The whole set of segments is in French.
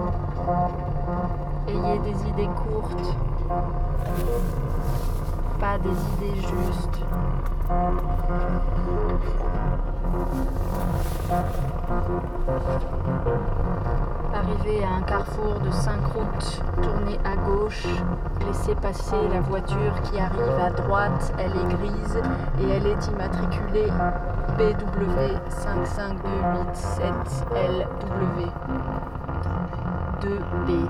Ayez des idées courtes, pas des idées justes. Arrivez à un carrefour de 5 routes, tournez à gauche, laissez passer la voiture qui arrive à droite, elle est grise et elle est immatriculée BW 55287LW 2B.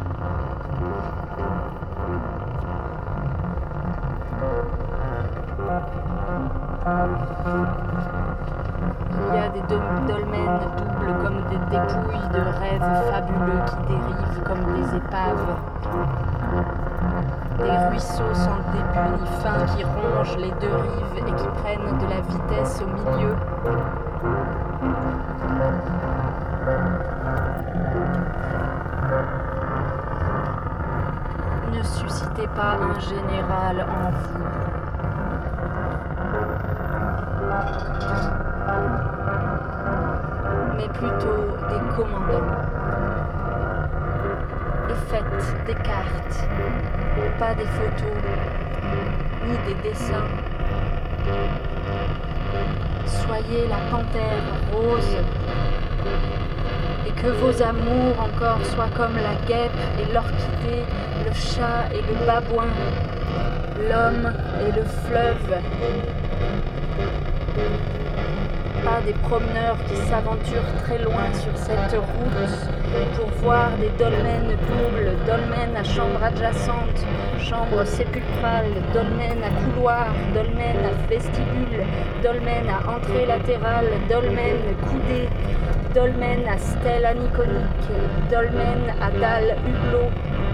Il y a des dolmens doubles comme des dépouilles de rêves fabuleux qui dérivent comme des épaves. Des ruisseaux sans début ni fin qui rongent les deux rives et qui prennent de la vitesse au milieu. Ne suscitez pas un général en vous. Mais plutôt des commandants. Et faites des cartes, pas des photos, ni des dessins. Soyez la panthère rose, et que vos amours encore soient comme la guêpe et l'orchidée, le chat et le babouin, l'homme et le fleuve. Pas des promeneurs qui s'aventurent très loin sur cette route pour voir des dolmens doubles, dolmens à chambre adjacente, chambre sépulcrale, dolmens à couloir, dolmens à vestibule, dolmens à entrée latérale, dolmens coudées, dolmens à stèle aniconique, dolmens à dalle hublot,